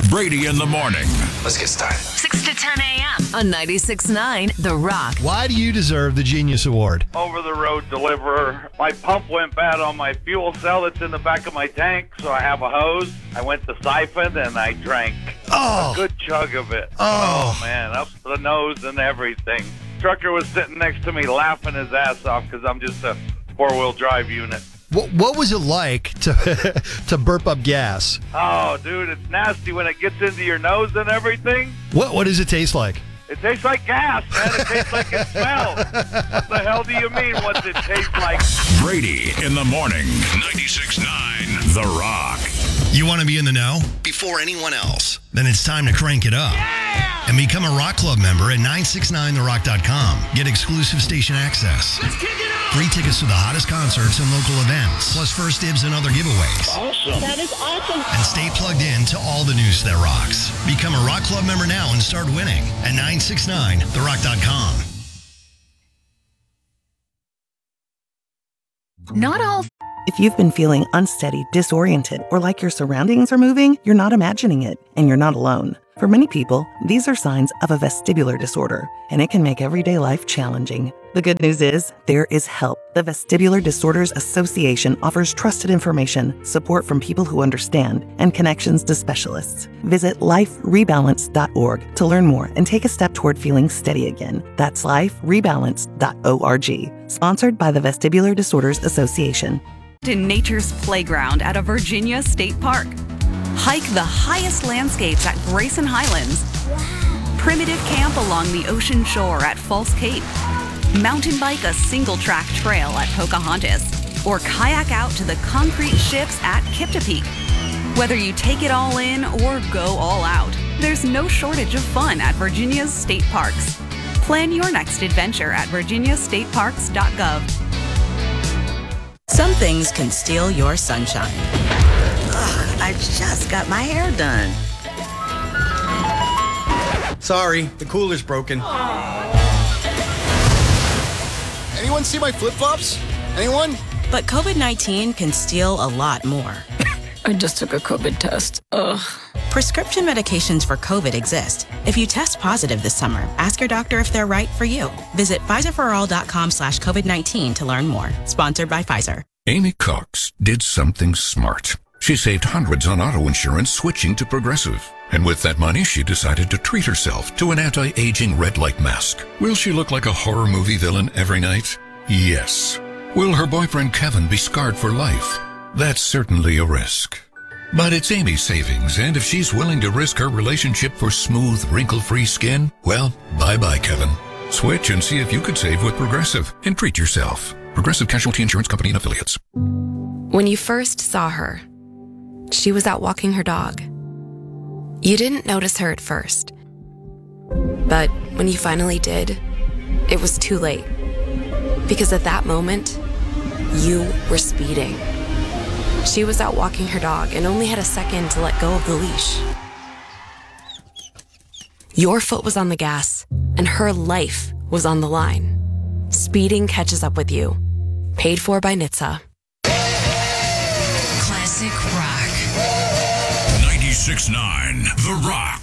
Brady in the morning. Let's get started. 6 to 10 a.m. on 96.9 The Rock. Why do you deserve the Genius Award? Over-the-road deliverer. My pump went bad on my fuel cell that's in the back of my tank, so I have a hose. I went to siphon and I drank a good chug of it. Oh, man, up the nose and everything. Trucker was sitting next to me laughing his ass off because I'm just a four-wheel drive unit. What was it like to burp up gas? Oh, dude, it's nasty when it gets into your nose and everything. What does it taste like? It tastes like gas, man. It tastes like it smells. What the hell do you mean, what's it taste like? Brady in the morning. 96.9 The Rock. You want to be in the know? Before anyone else. Then it's time to crank it up. And become a Rock Club member at 969therock.com. Get exclusive station access. Let's kick it up! Free tickets to the hottest concerts and local events. Plus first dibs and other giveaways. Awesome. That is awesome. And stay plugged in to all the news that rocks. Become a Rock Club member now and start winning at 969therock.com. Not all If you've been feeling unsteady, disoriented, or like your surroundings are moving, you're not imagining it, and you're not alone. For many people, these are signs of a vestibular disorder, and it can make everyday life challenging. The good news is, there is help. The Vestibular Disorders Association offers trusted information, support from people who understand, and connections to specialists. Visit liferebalance.org to learn more and take a step toward feeling steady again. That's liferebalance.org. Sponsored by the Vestibular Disorders Association. In nature's playground at a Virginia state park. Hike the highest landscapes at Grayson Highlands. Primitive camp along the ocean shore at False Cape. Mountain bike a single-track trail at Pocahontas. Or kayak out to the concrete ships at Kiptopeke. Whether you take it all in or go all out, there's no shortage of fun at Virginia's state parks. Plan your next adventure at virginiastateparks.gov. Some things can steal your sunshine. Ugh, I just got my hair done. Sorry, the cooler's broken. Anyone see my flip-flops? Anyone? But COVID-19 can steal a lot more. I just took a COVID test. Ugh. Prescription medications for COVID exist. If you test positive this summer, ask your doctor if they're right for you. Visit PfizerForAll.com/COVID-19 to learn more. Sponsored by Pfizer. Amy Cox did something smart. She saved hundreds on auto insurance switching to Progressive. And with that money, she decided to treat herself to an anti-aging red light mask. Will she look like a horror movie villain every night? Yes. Will her boyfriend Kevin be scarred for life? That's certainly a risk. But it's Amy's savings, and if she's willing to risk her relationship for smooth, wrinkle-free skin, well, bye-bye, Kevin. Switch and see if you could save with Progressive and treat yourself. Progressive Casualty Insurance Company and Affiliates. When you first saw her, she was out walking her dog. You didn't notice her at first. But when you finally did, it was too late. Because at that moment, you were speeding. She was out walking her dog and only had a second to let go of the leash. Your foot was on the gas, and her life was on the line. Speeding catches up with you. Paid for by NHTSA. classic rock. 96.9 The Rock.